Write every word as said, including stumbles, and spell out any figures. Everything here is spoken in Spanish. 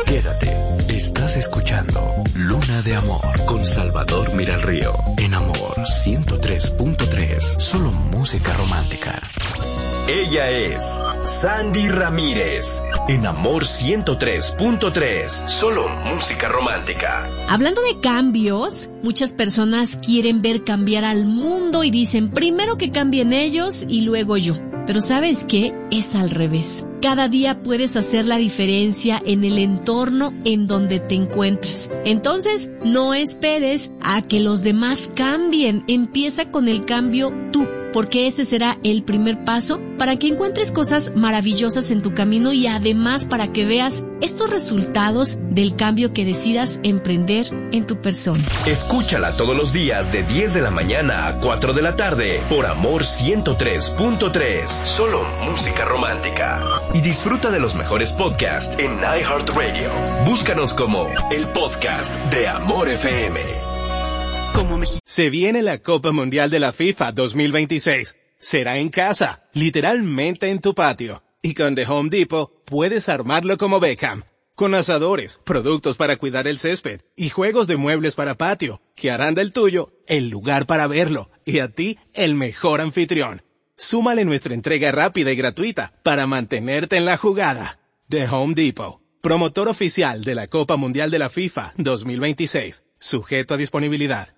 Quédate. Estás escuchando Luna de Amor con Salvador Miralrío. En Amor ciento tres punto tres. Solo música romántica. Ella es Sandy Ramírez. En Amor ciento tres punto tres. Solo música romántica. Hablando de cambios, muchas personas quieren ver cambiar al mundo y dicen primero que cambien ellos y luego yo. Pero ¿sabes qué? Es al revés. Cada día puedes hacer la diferencia en el entorno en donde te encuentras. Entonces, no esperes a que los demás cambien. Empieza con el cambio tú, porque ese será el primer paso para que encuentres cosas maravillosas en tu camino y además para que veas estos resultados del cambio que decidas emprender en tu persona. Escúchala todos los días de diez de la mañana a cuatro de la tarde por Amor ciento tres punto tres. Solo música romántica. Y disfruta de los mejores podcasts en iHeartRadio. Búscanos como el podcast de Amor F M. Como me... Se viene la Copa Mundial de la FIFA dos mil veintiséis. Será en casa, literalmente en tu patio. Y con The Home Depot puedes armarlo como Beckham. Con asadores, productos para cuidar el césped y juegos de muebles para patio, que harán del tuyo el lugar para verlo y a ti el mejor anfitrión. Súmale nuestra entrega rápida y gratuita para mantenerte en la jugada. The Home Depot, promotor oficial de la Copa Mundial de la FIFA dos mil veintiséis. Sujeto a disponibilidad.